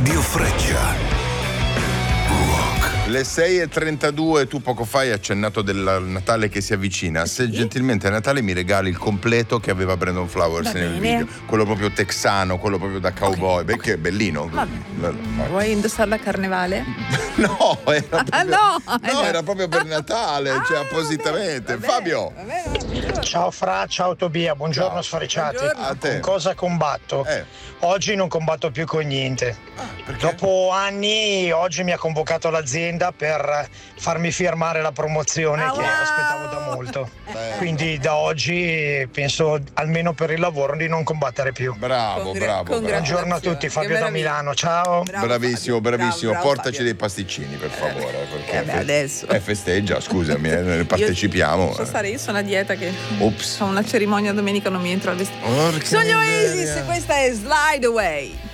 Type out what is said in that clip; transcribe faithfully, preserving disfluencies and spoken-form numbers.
Radio Freccia. Le sei e trentadue, tu poco fa hai accennato del Natale che si avvicina. Se gentilmente a Natale mi regali il completo che aveva Brandon Flowers Va nel bene. video, quello proprio texano, quello proprio da cowboy, okay. Perché è bellino. Va bene. Vuoi indossarla a carnevale? No, era proprio, Ah, no, no, era proprio per Natale, ah, cioè appositamente. Va bene, Fabio. va bene, va bene. Ciao Fra, ciao Tobia, buongiorno ciao. Sforiciati. Buongiorno. A te. Con cosa combatto? Eh. Oggi non combatto più con niente. Ah, Dopo anni, oggi mi ha convocato l'azienda per farmi firmare la promozione Ah, che wow. aspettavo da molto. Beh. Quindi da oggi penso, almeno per il lavoro, di non combattere più. Bravo, Congra- bravo, bravo. Buongiorno a tutti, Fabio Che da meraviglia. Milano, ciao. Bravo, Bravissimo, Fabio. bravissimo. Bravo, bravo, Portaci Fabio. dei pasticcini, per favore. Perché Eh beh, adesso. Eh, festeggia, scusami, eh, ne partecipiamo. Io, so stare, io sono a dieta che Ops. ho una cerimonia domenica, non mi entro al vestito. Porca Sono gli miseria. Oasis, questa è Slide Away.